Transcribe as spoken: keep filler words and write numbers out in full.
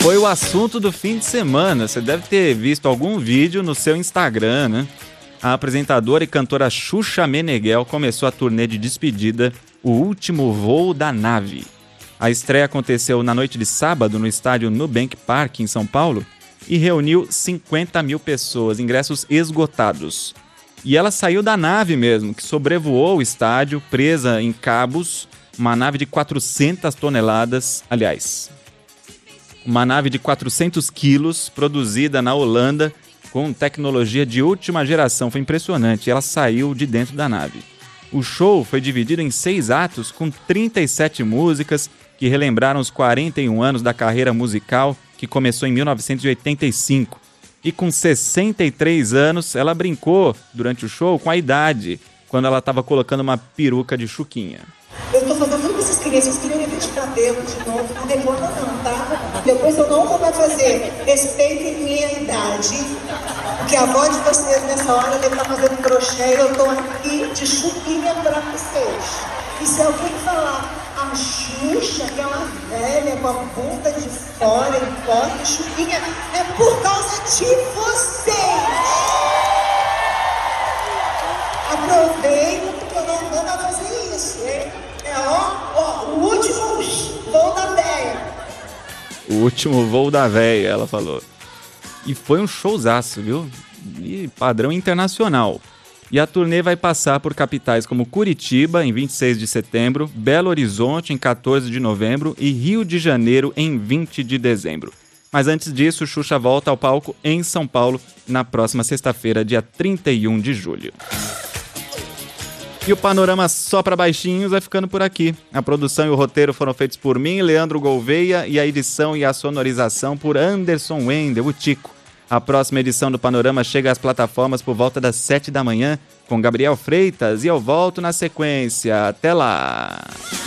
foi o assunto do fim de semana. Você deve ter visto algum vídeo no seu Instagram, né? A apresentadora e cantora Xuxa Meneghel começou a turnê de despedida O Último Voo da Nave. A estreia aconteceu na noite de sábado no estádio Nubank Park, em São Paulo, e reuniu cinquenta mil pessoas, ingressos esgotados. E ela saiu da nave mesmo, que sobrevoou o estádio, presa em cabos, uma nave de quatrocentas toneladas, aliás, uma nave de quatrocentos quilos, produzida na Holanda, com tecnologia de última geração. Foi impressionante, ela saiu de dentro da nave. O show foi dividido em seis atos, com trinta e sete músicas, que relembraram os quarenta e um anos da carreira musical, que começou em mil novecentos e oitenta e cinco. E com sessenta e três anos, ela brincou durante o show com a idade, quando ela estava colocando uma peruca de Chuquinha. Eu estou fazendo tudo que vocês queriam, vocês queriam me ver de cabelo de novo, não demora não, tá? Depois eu não vou mais fazer. Respeitem minha idade, porque a avó de vocês nessa hora deve estar fazendo crochê e eu estou aqui de Chuquinha para vocês. E se alguém falar, a Xuxa, aquela velha com a bunda de fora e fora de Chuquinha, é por causa de vocês! Aproveita, porque eu não vou mais fazer isso, hein? É ó, ó, o último voo da véia. O último voo da véia, ela falou. E foi um showzaço, viu? E padrão internacional. E a turnê vai passar por capitais como Curitiba, em vinte e seis de setembro, Belo Horizonte, em quatorze de novembro e Rio de Janeiro, em vinte de dezembro. Mas antes disso, Xuxa volta ao palco em São Paulo na próxima sexta-feira, dia trinta e um de julho. E o Panorama Só Pra Baixinhos vai ficando por aqui. A produção e o roteiro foram feitos por mim, Leandro Gouveia, e a edição e a sonorização por Anderson Wendel, o Tico. A próxima edição do Panorama chega às plataformas por volta das sete da manhã, com Gabriel Freitas, e eu volto na sequência. Até lá!